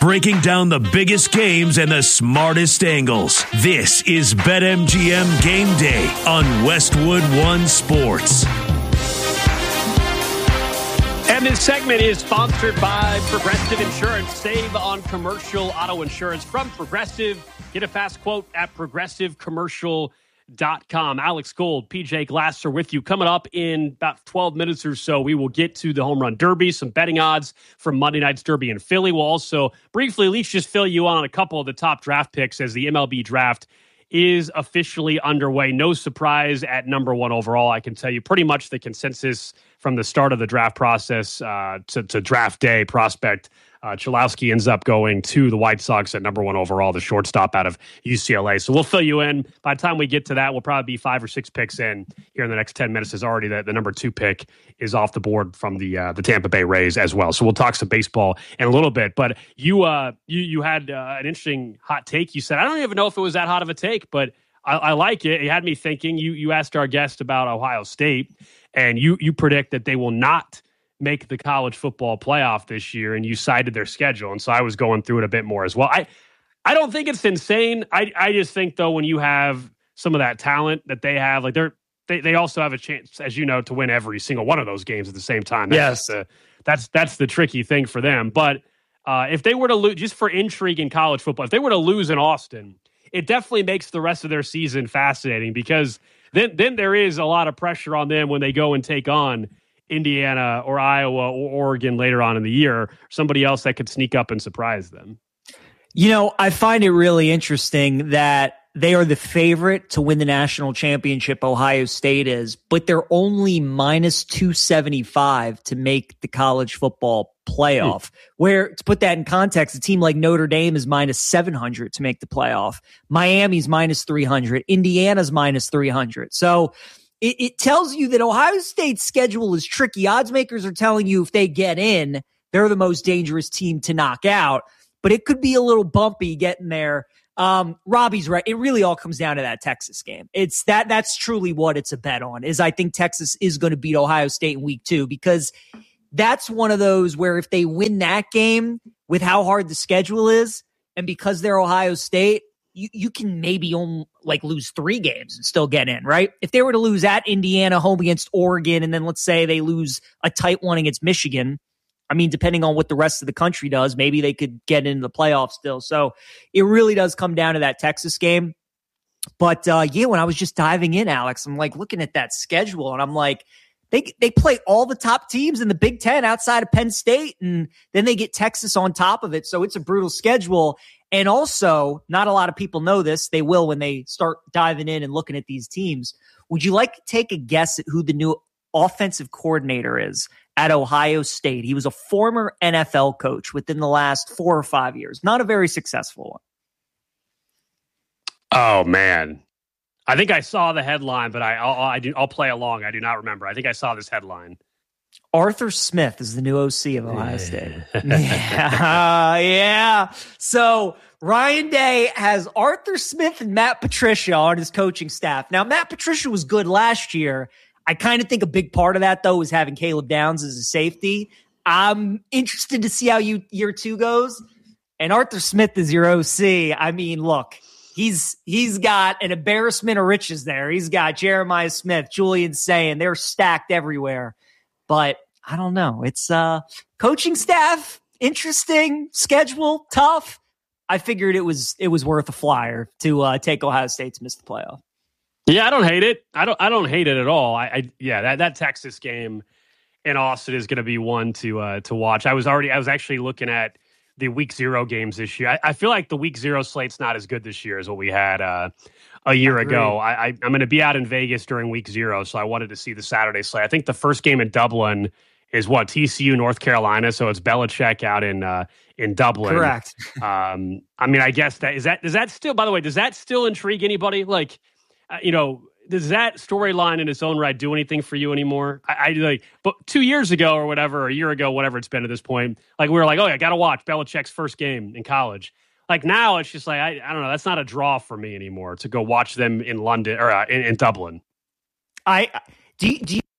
breaking down the biggest games and the smartest angles. This is BetMGM Game Day on Westwood One Sports. And this segment is sponsored by Progressive Insurance. Save on commercial auto insurance from Progressive. Get a fast quote at progressivecommercial.com. Alex Gold, PJ Glasser with you. Coming up in about 12 minutes or so, we will get to the Home Run Derby, some betting odds from Monday night's Derby in Philly. We'll also briefly at least just fill you on a couple of the top draft picks as the MLB draft is officially underway. No surprise at number one overall. I can tell you pretty much the consensus from the start of the draft process to draft day prospect. Cholowski ends up going to the White Sox at number one overall, the shortstop out of UCLA. So we'll fill you in. By the time we get to that, we'll probably be 5 or 6 picks in here in the next 10 minutes. Is already the number 2 pick is off the board from the Tampa Bay Rays as well. So we'll talk some baseball in a little bit. But you had an interesting hot take. You said, I don't even know if it was that hot of a take, but I like it. It had me thinking. You asked our guest about Ohio State, and you predict that they will not make the college football playoff this year, and you cited their schedule. And so I was going through it a bit more as well. I don't think it's insane. I just think, though, when you have some of that talent that they have, like they also have a chance, as you know, to win every single one of those games at the same time. That's the tricky thing for them. But if they were to lose, just for intrigue in college football, if they were to lose in Austin, it definitely makes the rest of their season fascinating, because then there is a lot of pressure on them when they go and take on Indiana or Iowa or Oregon later on in the year, somebody else that could sneak up and surprise them. You know, I find it really interesting that they are the favorite to win the national championship, Ohio State is, but they're only minus 275 to make the college football playoff. Where, to put that in context, a team like Notre Dame is minus 700 to make the playoff. Miami's minus 300. Indiana's minus 300. So it tells you that Ohio State's schedule is tricky. Odds makers are telling you if they get in, they're the most dangerous team to knock out, but it could be a little bumpy getting there. Robbie's right. It really all comes down to that Texas game. That's truly what it's a bet on, is I think Texas is going to beat Ohio State in week 2, because that's one of those where if they win that game with how hard the schedule is, and because they're Ohio State, you can maybe lose 3 games and still get in, right? If they were to lose at Indiana, home against Oregon, and then let's say they lose a tight one against Michigan, I mean, depending on what the rest of the country does, maybe they could get into the playoffs still. So it really does come down to that Texas game. But when I was just diving in, Alex, I'm like looking at that schedule, and I'm like, they play all the top teams in the Big Ten outside of Penn State, and then they get Texas on top of it. So it's a brutal schedule. And also, not a lot of people know this. They will when they start diving in and looking at these teams. Would you like to take a guess at who the new offensive coordinator is at Ohio State? He was a former NFL coach within the last 4 or 5 years. Not a very successful one. Oh, man. I think I saw the headline, but I'll play along. I do not remember. I think I saw this headline. Arthur Smith is the new OC of Ohio State. Yeah. So Ryan Day has Arthur Smith and Matt Patricia on his coaching staff. Now, Matt Patricia was good last year. I kind of think a big part of that, though, was having Caleb Downs as a safety. I'm interested to see how year 2 goes. And Arthur Smith is your OC. I mean, look, he's got an embarrassment of riches there. He's got Jeremiah Smith, Julian Sayin. They're stacked everywhere. But I don't know. It's coaching staff, interesting, schedule, tough. I figured it was worth a flyer to take Ohio State to miss the playoff. Yeah, I don't hate it. I don't hate it at all. That Texas game in Austin is going to be one to watch. I was actually looking at the week 0 games this year. I feel like the week 0 slate's not as good this year as what we had a year ago. I'm going to be out in Vegas during week 0, so I wanted to see the Saturday slate. I think the first game in Dublin is TCU, North Carolina. So it's Belichick out in Dublin. Correct. I mean, I guess does that still, by the way, does that still intrigue anybody? Like, does that storyline in its own right do anything for you anymore? But 2 years ago or whatever, or a year ago, whatever it's been at this point, like we were like, oh, I got to watch Belichick's first game in college. Like now it's just like, I don't know. That's not a draw for me anymore to go watch them in London or in Dublin. Do you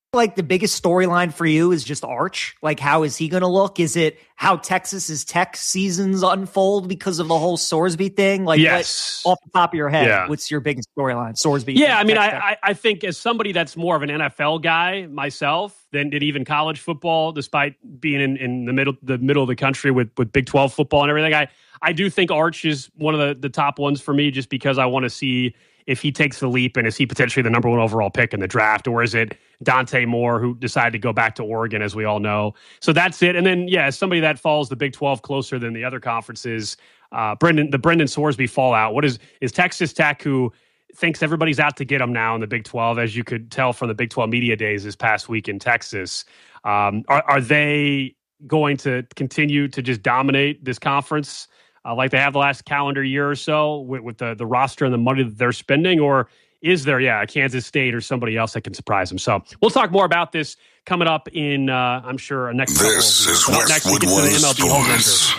Like the biggest storyline for you is just Arch? Like, how is he going to look? Is it how Texas's Tech seasons unfold because of the whole Sorsby thing? Like, yes. Off the top of your head, what's your biggest storyline? Sorsby? Yeah, I mean, I think as somebody that's more of an NFL guy myself than did even college football, despite being in the middle of the country with Big 12 football and everything, I do think Arch is one of the top ones for me, just because I want to see if he takes the leap, and is he potentially the number one overall pick in the draft, or is it Dante Moore, who decided to go back to Oregon, as we all know? So that's it. And then, as somebody that follows the Big 12 closer than the other conferences, the Brendan Sorsby fallout. What is Texas Tech, who thinks everybody's out to get them now in the Big 12, as you could tell from the Big 12 media days this past week in Texas. Are they going to continue to just dominate this conference like they have the last calendar year or so with the roster and the money that they're spending? Or is there, Kansas State or somebody else that can surprise them? So we'll talk more about this coming up in, I'm sure, next couple of weeks. This is Westwood One Sports.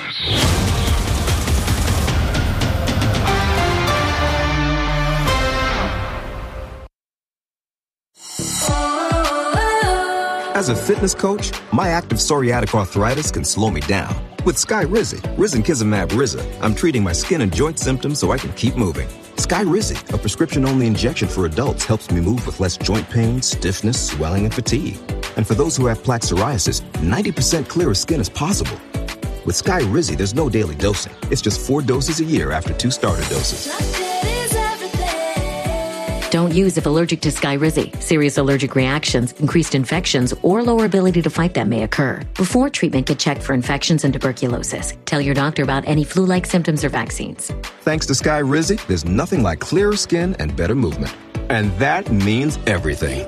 As a fitness coach, my active psoriatic arthritis can slow me down. With Skyrizi, risankizumab Riza, I'm treating my skin and joint symptoms so I can keep moving. Skyrizi, a prescription-only injection for adults, helps me move with less joint pain, stiffness, swelling, and fatigue. And for those who have plaque psoriasis, 90% clearer skin is possible. With Skyrizi, there's no daily dosing. It's just 4 doses a year after 2 starter doses. Don't use if allergic to Skyrizi. Serious allergic reactions, increased infections, or lower ability to fight them may occur. Before treatment, get checked for infections and tuberculosis. Tell your doctor about any flu-like symptoms or vaccines. Thanks to Skyrizi, there's nothing like clearer skin and better movement. And that means everything.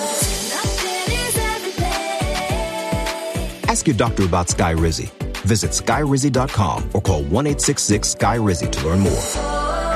Ask your doctor about Skyrizi. Visit Skyrizi.com or call 1-866-SKY-RIZI to learn more.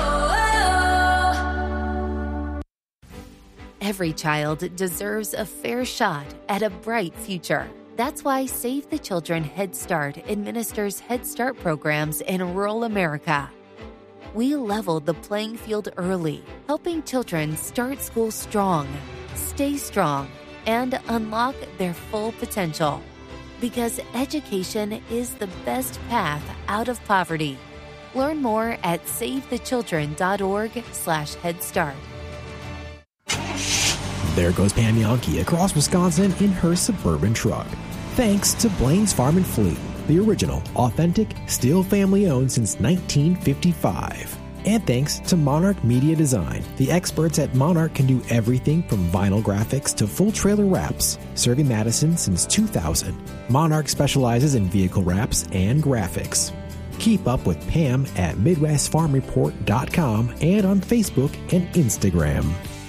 Every child deserves a fair shot at a bright future. That's why Save the Children Head Start administers Head Start programs in rural America. We leveled the playing field early, helping children start school strong, stay strong, and unlock their full potential. Because education is the best path out of poverty. Learn more at savethechildren.org/Head Start. There goes Pam Yankee across Wisconsin in her Suburban truck. Thanks to Blaine's Farm and Fleet, the original, authentic, still family-owned since 1955. And thanks to Monarch Media Design. The experts at Monarch can do everything from vinyl graphics to full trailer wraps, serving Madison since 2000. Monarch specializes in vehicle wraps and graphics. Keep up with Pam at MidwestFarmReport.com and on Facebook and Instagram.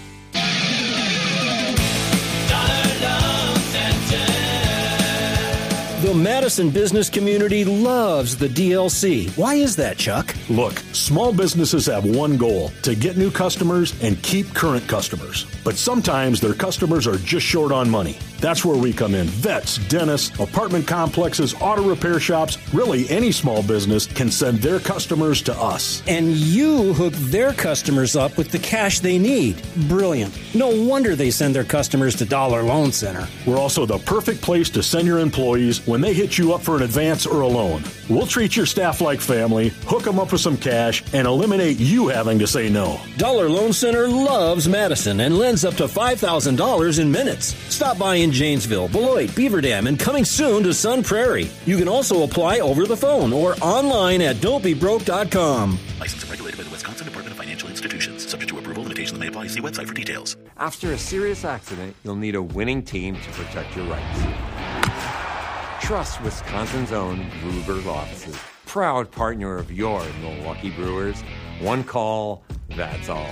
The Madison business community loves the DLC. Why is that, Chuck? Look, small businesses have one goal: to get new customers and keep current customers. But sometimes their customers are just short on money. That's where we come in. Vets, dentists, apartment complexes, auto repair shops, really any small business can send their customers to us. And you hook their customers up with the cash they need. Brilliant. No wonder they send their customers to Dollar Loan Center. We're also the perfect place to send your employees when they hit you up for an advance or a loan. We'll treat your staff like family, hook them up with some cash, and eliminate you having to say no. Dollar Loan Center loves Madison and lends up to $5,000 in minutes. Stop by in Janesville, Beloit, Beaver Dam, and coming soon to Sun Prairie. You can also apply over the phone or online at don'tbebroke.com. Licensed and regulated by the Wisconsin Department of Financial Institutions. Subject to approval, limitations may apply. See website for details. After a serious accident, you'll need a winning team to protect your rights. Trust Wisconsin's own Ruger Offices. Proud partner of your Milwaukee Brewers. One call, that's all.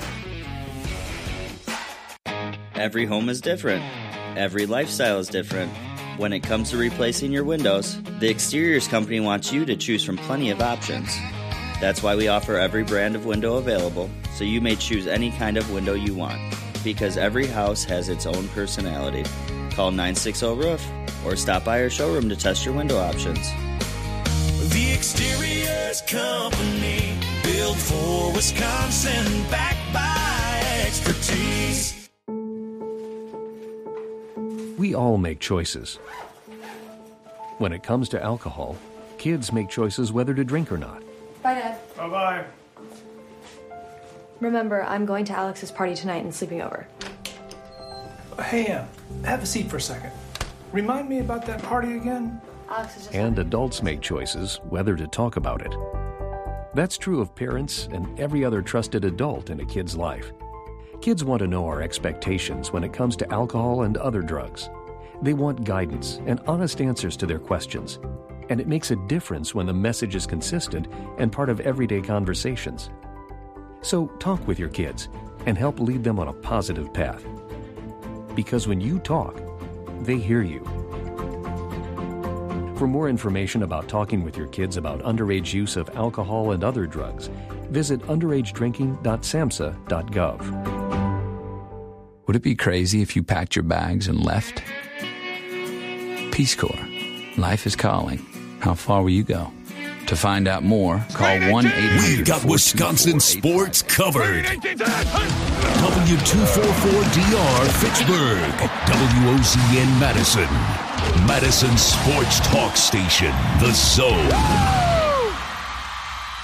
Every home is different. Every lifestyle is different. When it comes to replacing your windows, the Exteriors Company wants you to choose from plenty of options. That's why we offer every brand of window available, so you may choose any kind of window you want. Because every house has its own personality. Call 960-ROOF or stop by our showroom to test your window options. The Exteriors Company, built for Wisconsin, backed by expertise. We all make choices. When it comes to alcohol, kids make choices whether to drink or not. Bye, Dad. Bye-bye. Remember, I'm going to Alex's party tonight and sleeping over. Hey, have a seat for a second. Remind me about that party again? Alex is just... And adults make choices whether to talk about it. That's true of parents and every other trusted adult in a kid's life. Kids want to know our expectations when it comes to alcohol and other drugs. They want guidance and honest answers to their questions. And it makes a difference when the message is consistent and part of everyday conversations. So talk with your kids and help lead them on a positive path. Because when you talk, they hear you. For more information about talking with your kids about underage use of alcohol and other drugs, visit underagedrinking.samhsa.gov. Would it be crazy if you packed your bags and left? Peace Corps. Life is calling. How far will you go? To find out more, call 1-800. We've got Wisconsin sports covered. W244DR Fitchburg, WOZN Madison. Madison Sports Talk Station, The Zone.